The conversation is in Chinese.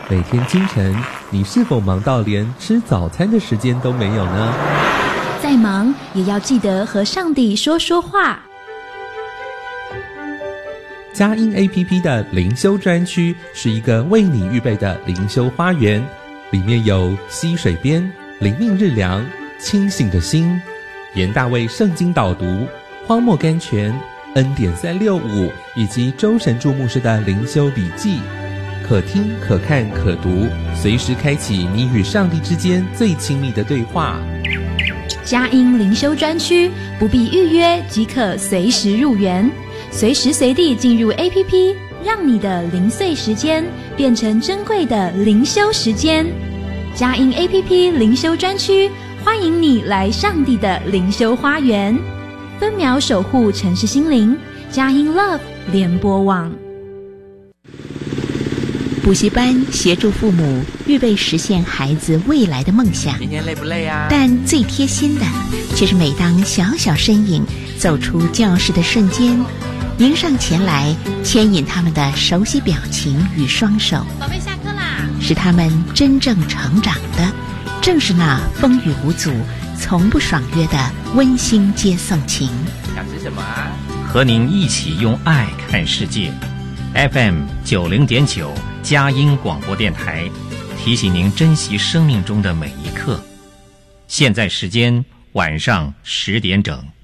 每天清晨，你是否忙到连吃早餐的时间都没有呢？ 再忙也要记得和上帝说说话。 佳音 APP 的灵修专区是一个为你预备的灵修花园，里面有溪水边、灵命日粮、清醒的心、严大卫圣经导读、荒漠甘泉、恩典365以及周神助牧师的灵修笔记，可听可看可读，随时开启你与上帝之间最亲密的对话。 佳音灵修专区不必预约即可随时入园，随时随地进入 APP， 让你的零碎时间变成珍贵的灵修时间。佳音 APP 灵修专区欢迎你来上帝的灵修花园，分秒守护城市心灵。佳音 Love 联播网。 补习班协助父母预备实现孩子未来的梦想。 今天累不累啊？ 但最贴心的却是每当小小身影走出教室的瞬间，迎上前来牵引他们的熟悉表情与双手。 宝贝，下课啦！ 使他们真正成长的正是那风雨无阻从不爽约的温馨接送情。 想吃什么啊？ 和您一起用爱看世界。FM 90.9佳音广播电台提醒您珍惜生命中的每一刻。现在时间晚上10点整。